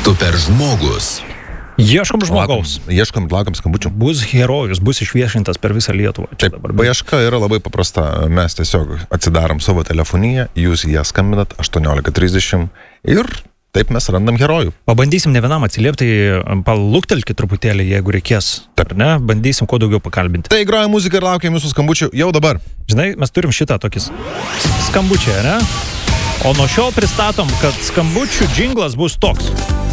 Super žmogus. Ieškom žmogaus. Laukiam skambučių. Bus herojus, bus išviešintas per visą Lietuvą. Taip, paieška yra labai paprasta. Mes tiesiog atsidarom savo telefoniją, jūs ją skambinat 18:30 ir taip mes randam herojų. Pabandysim ne vienam atsiliepti, paluktelkit truputėlį, jeigu reikės. Ar ne? Bandysim kuo daugiau pakalbinti. Tai groja muzika ir laukiam jūsų skambučių jau dabar. Žinai, mes turim šitą tokį skambučią, ne? O nuo šiol pristatom, kad skambučių džinglas bus toks.